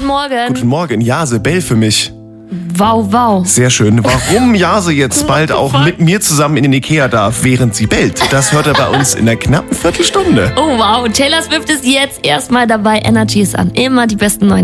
guten Morgen. Guten Morgen, Jase, bell für mich. Wow, wow. Sehr schön. Warum Jase jetzt bald auch mit mir zusammen in den Ikea darf, während sie bellt, das hört er bei uns in einer knappen Viertelstunde. Oh wow, Taylor Swift ist jetzt erstmal dabei. Energy ist an. Immer die besten neuen